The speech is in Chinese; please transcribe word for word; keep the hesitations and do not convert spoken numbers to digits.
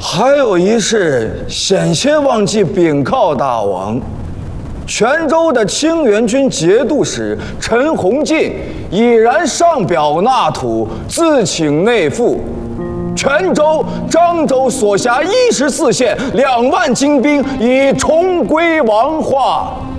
还有一事，险些忘记禀告大王。泉州的清源军节度使陈洪进已然上表纳土，自请内附。泉州、漳州所辖一十四县两万精兵已重归王化。